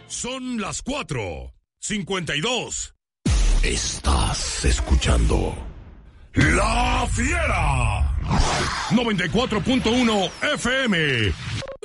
Son las 4:52. Estás escuchando La Fiera 94.1 FM.